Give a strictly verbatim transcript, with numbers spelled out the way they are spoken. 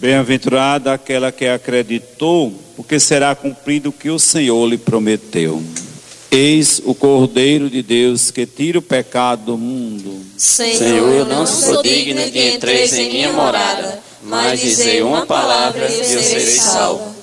Bem-aventurada aquela que acreditou, porque será cumprido o que o Senhor lhe prometeu. Eis o Cordeiro de Deus que tira o pecado do mundo. Senhor, eu não sou digna de entrar em minha morada, mas dizei uma palavra e eu serei salvo.